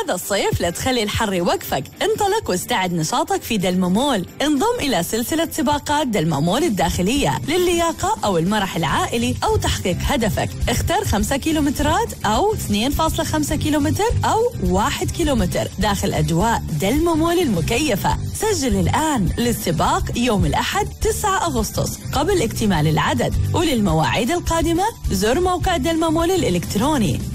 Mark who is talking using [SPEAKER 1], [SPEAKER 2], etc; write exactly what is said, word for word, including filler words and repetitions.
[SPEAKER 1] هذا الصيف لا تخلي الحر يوقفك، انطلق واستعد نشاطك في دلممول. انضم إلى سلسلة سباقات دلممول الداخلية للياقة أو المرح العائلي أو تحقيق هدفك. اختر خمسة كيلومترات أو اثنين فاصلة خمسة كيلومتر أو واحد كيلومتر داخل أجواء دلممول المكيفة. سجل الآن للسباق يوم الأحد تسعة أغسطس قبل اكتمال العدد، وللمواعيد القادمة زر موقع دلممول الإلكتروني.